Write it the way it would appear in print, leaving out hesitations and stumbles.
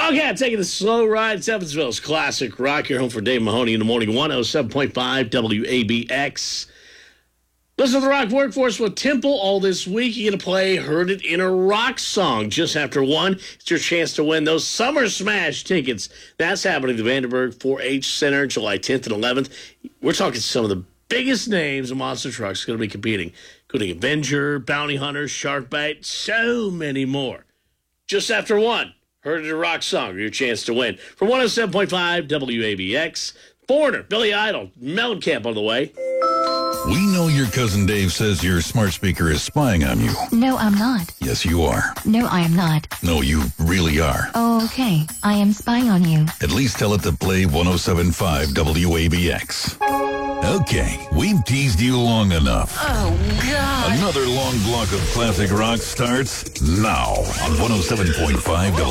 Wildcat taking the slow ride. It's Evansville's classic rock. You're home for Dave Mahoney in the morning. 107.5 WABX. Listen to the Rock Workforce with Temple all this week. You're going to play Heard It in a Rock Song just after 1. It's your chance to win those Summer Smash tickets. That's happening at the Vandenberg 4-H Center July 10th and 11th. We're talking some of the biggest names of monster trucks going to be competing, including Avenger, Bounty Hunter, Sharkbite, so many more. Just after 1. Heard It in a Rock Song, your chance to win. From 107.5 WABX, Foreigner, Billy Idol, Mellencamp on the way. We know your cousin Dave says your smart speaker is spying on you. No, I'm not. Yes, you are. No, I am not. No, you really are. Oh, okay. I am spying on you. At least tell it to play 107.5 WABX. Okay, we've teased you long enough. Oh, God. Another long block of classic rock starts now on 107.5 WABX.